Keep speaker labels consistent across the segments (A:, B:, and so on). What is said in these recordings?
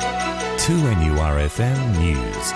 A: 2NURFM News.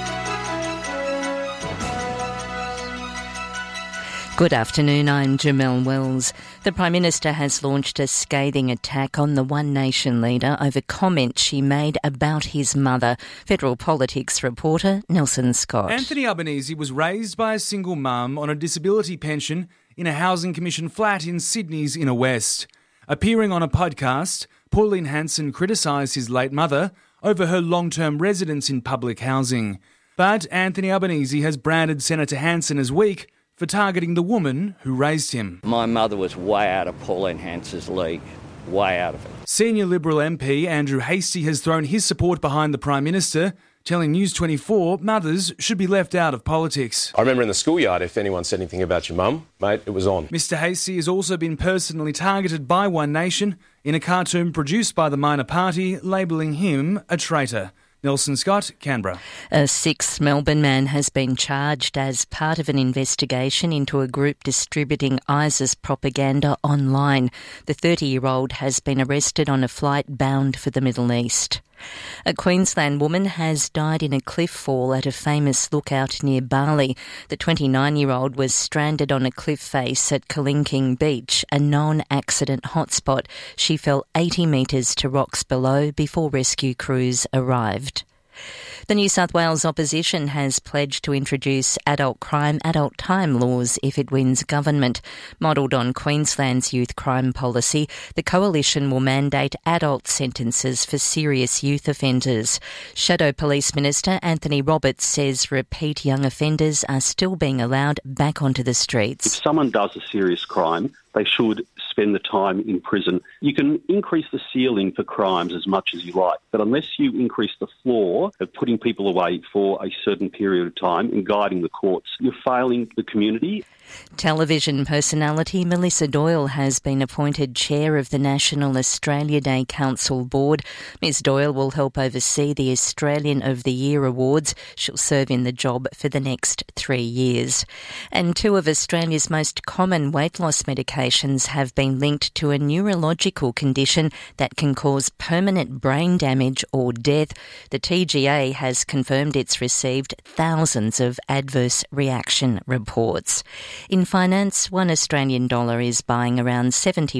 B: Good afternoon, I'm Jamelle Wells. The Prime Minister has launched a scathing attack on the One Nation leader over comments she made about his mother. Federal Politics reporter Nelson Scott.
C: Anthony Albanese was raised by a single mum on a disability pension in a Housing Commission flat in Sydney's Inner West. Appearing on a podcast, Pauline Hanson criticised his late mother over her long-term residence in public housing. But Anthony Albanese has branded Senator Hanson as weak for targeting the woman who raised him.
D: My mother was way out of Pauline Hanson's league, way out of it.
C: Senior Liberal MP Andrew Hastie has thrown his support behind the Prime Minister, telling News 24 mothers should be left out of politics.
E: I remember in the schoolyard, if anyone said anything about your mum, mate, it was on.
C: Mr Hastie has also been personally targeted by One Nation in a cartoon produced by the minor party, labelling him a traitor. Nelson Scott, Canberra.
B: A sixth Melbourne man has been charged as part of an investigation into a group distributing ISIS propaganda online. The 30-year-old has been arrested on a flight bound for the Middle East. A Queensland woman has died in a cliff fall at a famous lookout near Bali. The 29-year-old was stranded on a cliff face at Kalinking Beach, a known accident hotspot. She fell 80 metres to rocks below before rescue crews arrived. The New South Wales opposition has pledged to introduce adult crime, adult time laws if it wins government. Modelled on Queensland's youth crime policy, the coalition will mandate adult sentences for serious youth offenders. Shadow Police Minister Anthony Roberts says repeat young offenders are still being allowed back onto the streets.
F: If someone does a serious crime, they should spend the time in prison. You can increase the ceiling for crimes as much as you like, but unless you increase the floor of putting people away for a certain period of time and guiding the courts, you're failing the community.
B: Television personality Melissa Doyle has been appointed chair of the National Australia Day Council Board. Ms Doyle will help oversee the Australian of the Year awards. She'll serve in the job for the next 3 years. And two of Australia's most common weight loss medications have been linked to a neurological condition that can cause permanent brain damage or death. The TGA has confirmed it's received thousands of adverse reaction reports. In finance, $1 Australian dollar is buying around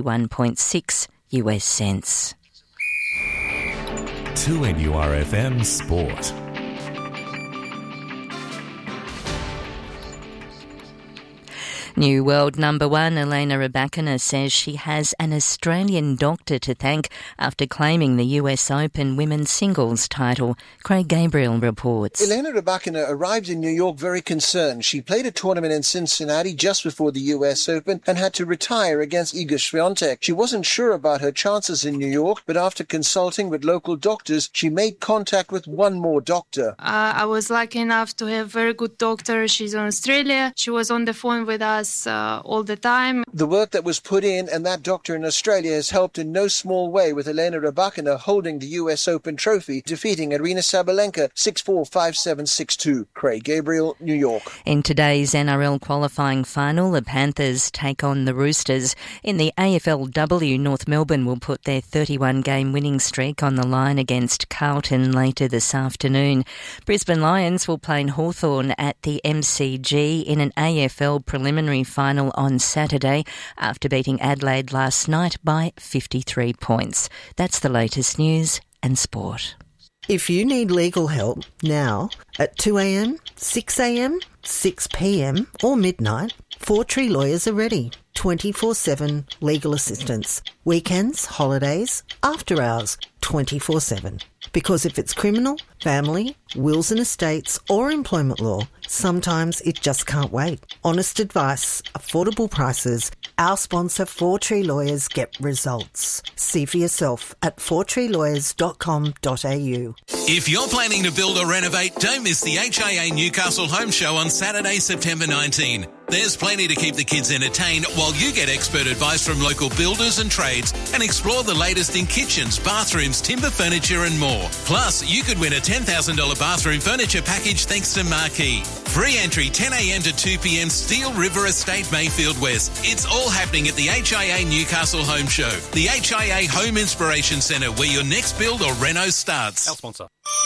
B: 71.6 US cents.
A: 2NURFM Sport.
B: New world number one Elena Rybakina says she has an Australian doctor to thank after claiming the US Open women's singles title. Craig Gabriel reports.
G: Elena Rybakina arrived in New York very concerned. She played a tournament in Cincinnati just before the US Open and had to retire against Iga Swiatek. She wasn't sure about her chances in New York, but after consulting with local doctors, she made contact with one more doctor.
H: I was lucky enough to have a very good doctor. She's in Australia. She was on the phone with us all the time.
G: The work that was put in and that doctor in Australia has helped in no small way with Elena Rybakina holding the US Open trophy, defeating Aryna Sabalenka 6-4, 5-7, 6-2. Craig Gabriel, New York.
B: In today's NRL qualifying final, the Panthers take on the Roosters. In the AFLW, North Melbourne will put their 31-game winning streak on the line against Carlton later this afternoon. Brisbane Lions will play Hawthorn at the MCG in an AFL preliminary final on Saturday after beating Adelaide last night by 53 points. That's the latest news and sport.
I: If you need legal help now at 2 a.m, 6 a.m, 6 p.m or midnight, Four Tree Lawyers are ready. 24/7 legal assistance. Weekends, holidays, after hours, 24/7. Because if it's criminal, family, wills and estates or employment law, sometimes it just can't wait. Honest advice, affordable prices. Our sponsor, Four Tree Lawyers, get results. See for yourself at fourtreelawyers.com.au.
J: If you're planning to build or renovate, don't miss the HIA Newcastle Home Show on Saturday, September 19. There's plenty to keep the kids entertained while while you get expert advice from local builders and trades and explore the latest in kitchens, bathrooms, timber furniture and more. Plus, you could win a $10,000 bathroom furniture package thanks to Marquee. Free entry 10 a.m. to 2 p.m. Steel River Estate, Mayfield West. It's all happening at the HIA Newcastle Home Show. The HIA Home Inspiration Centre, where your next build or reno starts.
E: Our sponsor.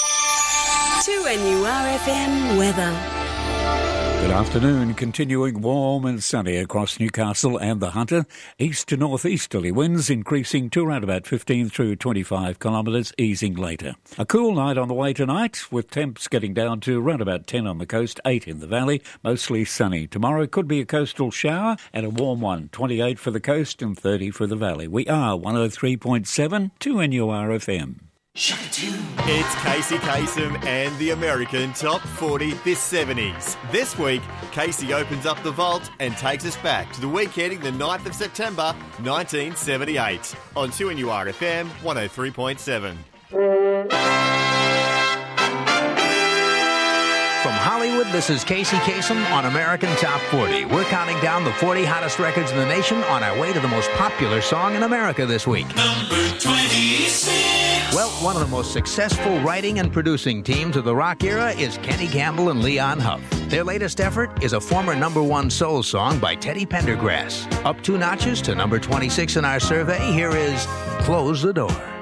K: 2NURFM weather.
L: Good afternoon. Continuing warm and sunny across Newcastle and the Hunter. East to northeasterly winds increasing to around about 15 through 25 kilometres, easing later. A cool night on the way tonight, with temps getting down to around about 10 on the coast, 8 in the valley, mostly sunny. Tomorrow could be a coastal shower and a warm one, 28 for the coast and 30 for the valley. We are 103.7 2NURFM.
M: It's Casey Kasem and the American Top 40 This 70s. This week, Casey opens up the vault and takes us back to the week ending the 9th of September 1978 on 2NURFM 103.7.
N: From Hollywood, this is Casey Kasem on American Top 40. We're counting down the 40 hottest records in the nation on our way to the most popular song in America this week.
J: Number 26.
N: Well, one of the most successful writing and producing teams of the rock era is Kenny Gamble and Leon Huff. Their latest effort is a former #1 soul song by Teddy Pendergrass. Up 2 notches to number 26 in our survey, here is Close the Door.